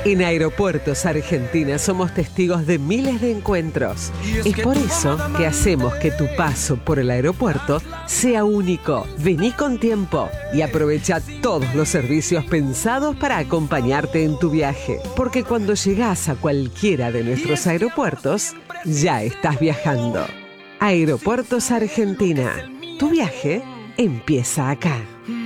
En Aeropuertos Argentina somos testigos de miles de encuentros. Es por eso que hacemos que tu paso por el aeropuerto sea único. Vení con tiempo y aprovecha todos los servicios pensados para acompañarte en tu viaje. Porque cuando llegás a cualquiera de nuestros aeropuertos, ya estás viajando. Aeropuertos Argentina. Tu viaje empieza acá.